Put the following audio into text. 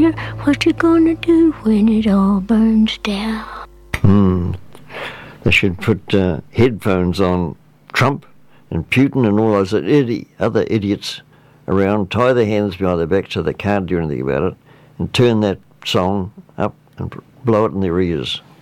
fire. What you gonna do when it all burns down? They should put headphones on Trump and Putin and all those other idiots around, tie their hands behind their back so they can't do anything about it, and turn that song up and blow it in their ears.